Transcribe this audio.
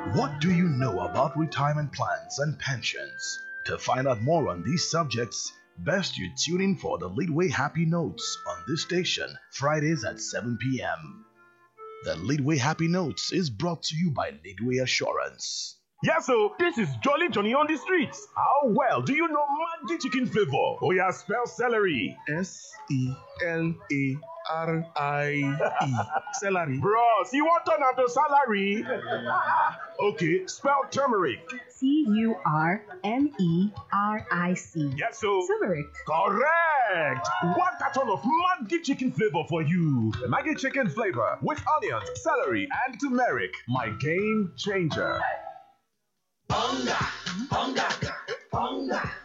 What do you know about retirement plans and pensions? To find out more on these subjects, best you tune in for the Leadway Happy Notes on this station, Fridays at 7 p.m. The Leadway Happy Notes is brought to you by Leadway Assurance. Yeah, so this is Jolly Johnny on the streets. How well do you know Maggi chicken flavor? Oh yeah, spell celery. Celery. Celery. Bros, you want turn out to salary? Okay, spell turmeric. Turmeric. Yes, so Turmeric. correct. One carton of Maggi chicken flavor for you. Maggi chicken flavor with onions, celery, and turmeric. My game changer. Ponga, ponga, ponga.